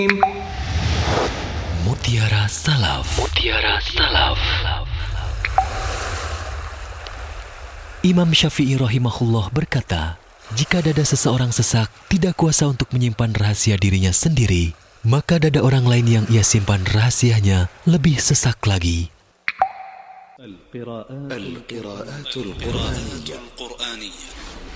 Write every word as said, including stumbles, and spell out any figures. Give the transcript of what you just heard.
Mutiara Salaf. Mutiara Salaf. Imam Syafi'i rahimahullah berkata, jika dada seseorang sesak tidak kuasa untuk menyimpan rahasia dirinya sendiri, maka dada orang lain yang ia simpan rahasianya lebih sesak lagi. Al-Qira'atul Qur'aniyah.